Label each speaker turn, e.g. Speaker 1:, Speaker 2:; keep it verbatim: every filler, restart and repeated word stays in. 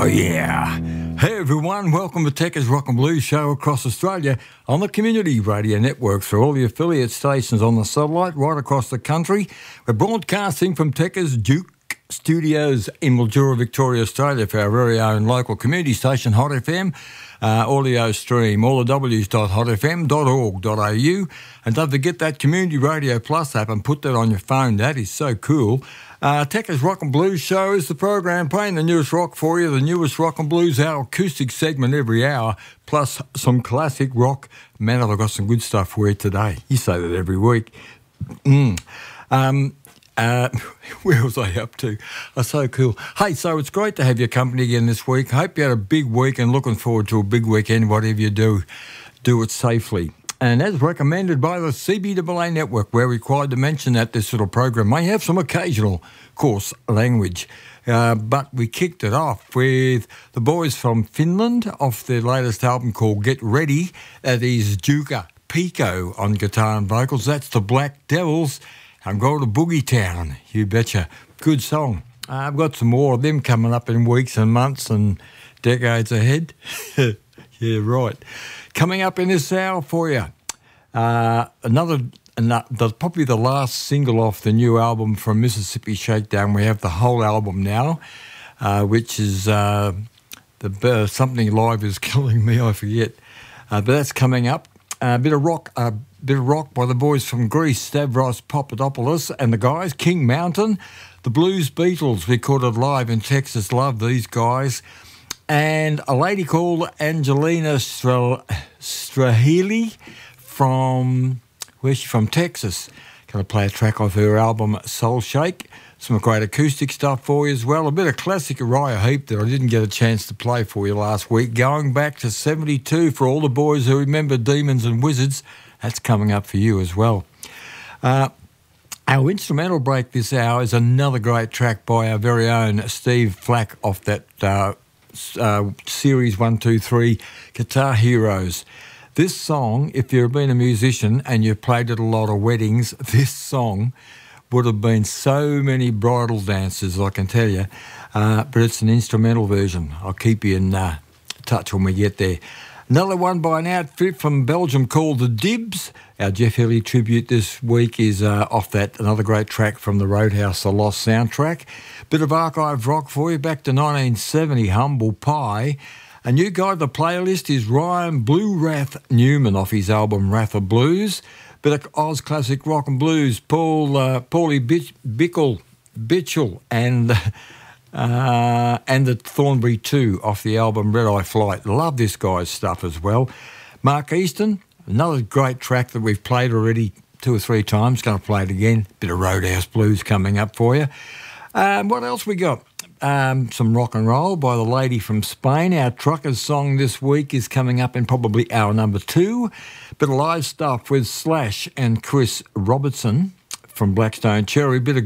Speaker 1: yeah. Hey everyone, welcome to Techers Rock and Blues Show across Australia on the Community Radio Network through all the affiliate stations on the satellite right across the country. We're broadcasting from Techers Duke Studios in Mildura, Victoria, Australia for our very own local community station, Hot F M. Uh, audio stream, all the w's dot hot f m dot org dot a u. And don't forget that Community Radio Plus app and put that on your phone. That is so cool. Uh, Techers Rock and Blues Show is the program playing the newest rock for you, the newest rock and blues, our acoustic segment every hour, plus some classic rock. Man, I've got some good stuff for you today. You say that every week. Mm. Um... Uh, where was I up to? Oh, so cool. Hey, so it's great to have your company again this week. Hope you had a big week and looking forward to a big weekend. Whatever you do, do it safely. And as recommended by the C B A A Network, we're required to mention that this little program may have some occasional coarse language. Uh, but we kicked it off with the boys from Finland off their latest album called Get Ready. That is Jukka Pico on guitar and vocals. That's the Black Devils. And go to Boogie Town, you betcha. Good song. Uh, I've got some more of them coming up in weeks and months and decades ahead. Yeah, right. Coming up in this hour for you, uh, another, another, probably the last single off the new album from Mississippi Shakedown. We have the whole album now, uh, which is uh, the uh, Something Live Is Killing Me, I forget. Uh, but that's coming up. A uh, bit of rock, a uh, bit of rock by the boys from Greece, Stavros Papadopoulos and the guys, King Mountain, the Blues Beatles, recorded live in Texas. Love these guys. And a lady called Angelina Stra- Strahili from, where's she from? Texas. Going to play a track off her album Soul Shake. Some great acoustic stuff for you as well. A bit of classic Uriah Heep that I didn't get a chance to play for you last week. Going back to seventy-two for all the boys who remember Demons and Wizards. That's coming up for you as well. Uh, our instrumental break this hour is another great track by our very own Steve Flack off that uh, uh, Series one two three Guitar Heroes. This song, if you've been a musician and you've played at a lot of weddings, this song would have been so many bridal dances, I can tell you. Uh, but it's an instrumental version. I'll keep you in uh, touch when we get there. Another one by an outfit from Belgium called The Dibs. Our Jeff Healey tribute this week is uh, off that, another great track from the Roadhouse The Lost soundtrack. Bit of archive rock for you, back to nineteen seventy, Humble Pie. A new guy to the playlist is Ryan Blue Wrath Newman off his album Wrath of Blues. Bit of Oz classic rock and blues, Paul uh, Paulie Bitch, Bickle, Bitchell and uh, and the Thornbury two off the album Red Eye Flight. Love this guy's stuff as well. Mark Easton, another great track that we've played already two or three times. Going to play it again. Bit of Roadhouse Blues coming up for you. Um, what else we got? Um, some rock and roll by the lady from Spain. Our Truckers song this week is coming up in probably hour number two. Bit of live stuff with Slash and Chris Robertson from Blackstone Cherry. Bit of